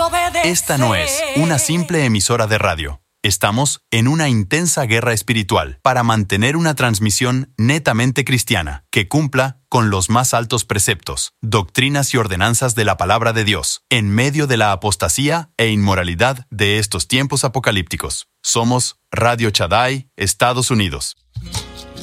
Esta no es una simple emisora de radio. Estamos en una intensa guerra espiritual para mantener una transmisión netamente cristiana que cumpla con los más altos preceptos, doctrinas y ordenanzas de la palabra de Dios, en medio de la apostasía e inmoralidad de estos tiempos apocalípticos. Somos Radio Shaddai, Estados Unidos.